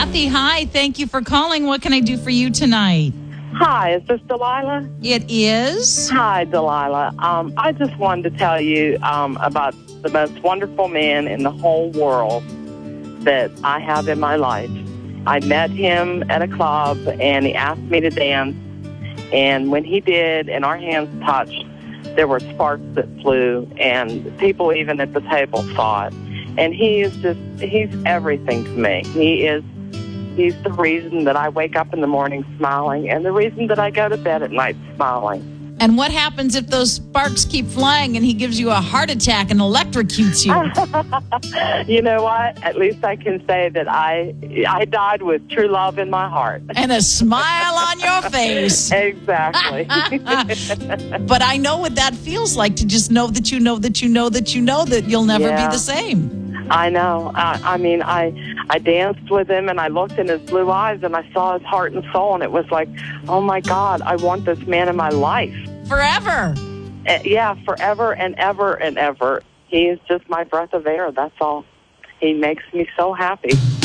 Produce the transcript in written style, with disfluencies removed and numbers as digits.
Kathy, hi. Thank you for calling. What can I do for you tonight? Hi, is this Delilah? It is. Hi, Delilah. I just wanted to tell you about the most wonderful man in the whole world that I have in my life. I met him at a club, and he asked me to dance. And when he did, and our hands touched, there were sparks that flew, and people even at the table saw it. And he's everything to me. He's the reason that I wake up in the morning smiling, and the reason that I go to bed at night smiling. And what happens if those sparks keep flying and he gives you a heart attack and electrocutes you? You know what? At least I can say that I died with true love in my heart. And a smile on your face. Exactly. But I know what that feels like, to just know that you know that you know that you know that you'll never be the same. I know. I danced with him, and I looked in his blue eyes, and I saw his heart and soul, and it was like, oh, my God, I want this man in my life. Forever. Yeah, forever and ever and ever. He is just my breath of air, that's all. He makes me so happy.